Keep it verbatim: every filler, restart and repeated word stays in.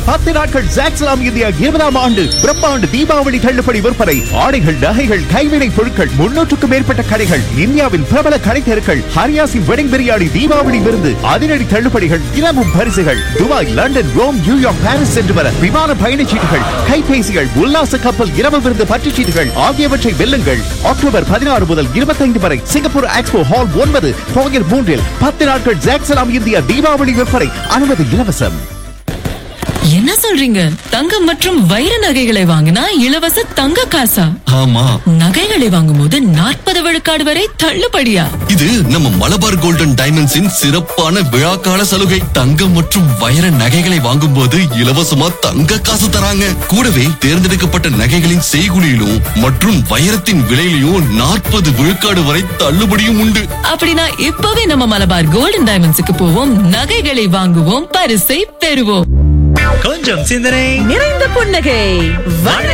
பத்து நாட்கள் ஜாக்ஸ்லாம் இந்தியா இருபதாம் ஆண்டு பிரம்மாண்டு தீபாவளி தள்ளுபடி விற்பனை. ஆடைகள், நகைகள், கைவினை பொருட்கள், முன்னூற்றுக்கும் மேற்பட்ட கடைகள், இந்தியாவின் பிரபல கடை தெருக்கள், ஹரியாசின் வெட்டிங் பிரியாணி, தீபாவளி விருந்து, அதிரடி தள்ளுபடிகள், தினமும் பரிசுகள். Dubai, London, Rome, New York, Paris சென்று வர விமான பயணச்சீட்டுகள், கைபேசிகள், உல்லாச கப்பல் இரவு விருந்து பற்றுச்சீட்டுகள் ஆகியவற்றை வெல்லுங்கள். அக்டோபர் பதினாறு முதல் இருபத்தைந்து வரை சிங்கப்பூர் எக்ஸ்போ ஹால் ஒன்பது போயர் மூன்றில் பத்து நாட்கள் ஜாக்ஸ்லாம் இந்தியா தீபாவளி விற்பனை. அனுமதி இலவசம். என்ன சொல்றீங்க? தங்கம் மற்றும் வைர நகைகளை வாங்கினா இலவச தங்க காசா? ஆமா. நகைகளை வாங்கும் போது நாற்பது விழுக்காடு வரை தள்ளுபடியா? இது நம்ம மலபார் கோல்டன் டைமண்ட்ஸின் சிறப்பான விழாக்கால சலுகை. தங்கம் மற்றும் வைர நகைகளை வாங்கும் போது இலவசமா தங்க காசு தராங்க. கூடவே தேர்ந்தெடுக்கப்பட்ட நகைகளின் செய்குலியிலும் மற்றும் வைரத்தின் விலையிலும் நாற்பது விழுக்காடு வரை தள்ளுபடியும் உண்டு. அப்படின்னா இப்பவே நம்ம மலபார் கோல்டன் டைமண்ட்ஸுக்கு போவோம், நகைகளை வாங்குவோம், பரிசை பெறுவோம். கொஞ்சம் சிந்தனை நிறைந்த புன்னகை.